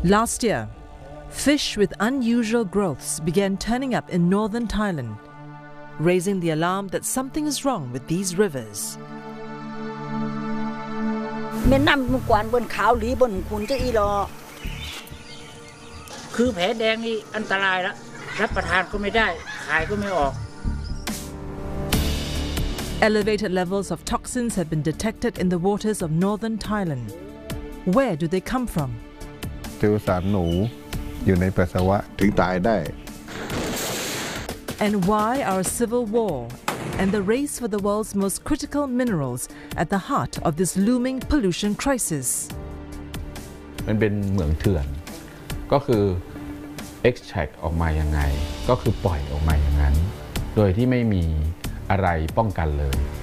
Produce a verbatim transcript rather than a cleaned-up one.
Last year, fish with unusual growths began turning up in northern Thailand, raising the alarm that something is wrong with these rivers. แม่น้ำมันกวนบนขาวหลีบนขุนจะอีหลอคือแผลแดงนี่อันตรายแล้วรับประทานก็ไม่ได้ขายก็ไม่ออก Elevated levels of toxins have been detected in the waters of northern Thailand. Where do they come from? เจอสารหนูอยู่ในปัสสาวะถึงตายได้ And why our civil war and the race for the world's most critical minerals at the heart of this looming pollution crisis? มันเป็นเหมืองเถื่อนก็คือ extract ออกมายังไงก็คือปล่อยออกมาอย่างนั้นโดยที่ไม่มีอะไรป้องกันเลย